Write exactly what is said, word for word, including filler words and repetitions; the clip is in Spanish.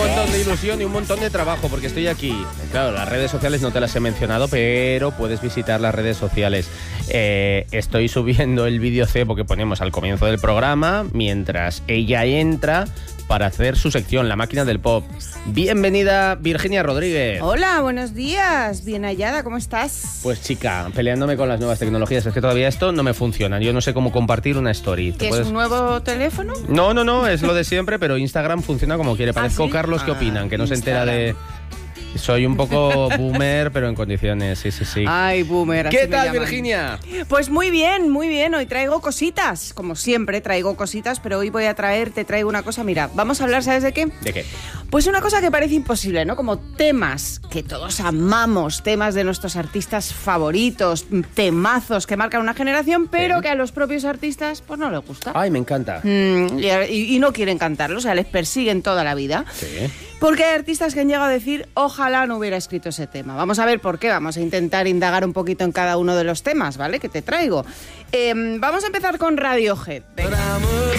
montón de ilusión y un montón de trabajo porque estoy aquí. Claro, las redes sociales no te las he mencionado, pero puedes visitar las redes sociales. Eh, estoy subiendo el vídeo cebo que ponemos al comienzo del programa mientras ella entra para hacer su sección, La Máquina del Pop. Bienvenida, Virginia Rodríguez. Hola, buenos días. Bien hallada, ¿cómo estás? Pues chica, peleándome con las nuevas tecnologías. Es que todavía esto no me funciona. Yo no sé cómo compartir una story. ¿Qué puedes... es un nuevo teléfono? No, no, no, es lo de siempre, pero Instagram funciona como quiere. Parezco ¿Ah, sí? Carlos, ¿qué Ah, opinan? Que no se Instagram. entera de... Soy un poco boomer, pero en condiciones, sí, sí, sí. Ay, boomer. así ¿Qué me tal, llaman. Virginia? Pues muy bien, muy bien. Hoy traigo cositas. Como siempre, traigo cositas, pero hoy voy a traer, te traigo una cosa. Mira, vamos a hablar, ¿sabes de qué? ¿De qué? Pues una cosa que parece imposible, ¿no? Como temas que todos amamos, temas de nuestros artistas favoritos, temazos que marcan una generación, pero Sí. que a los propios artistas, pues no les gusta. Ay, me encanta. Mm, y, y no quieren cantarlo, o sea, les persiguen toda la vida. Sí. Porque hay artistas que han llegado a decir, ojalá no hubiera escrito ese tema. Vamos a ver por qué, vamos a intentar indagar un poquito en cada uno de los temas, ¿vale? Que te traigo. Eh, vamos a empezar con Radiohead. Venga.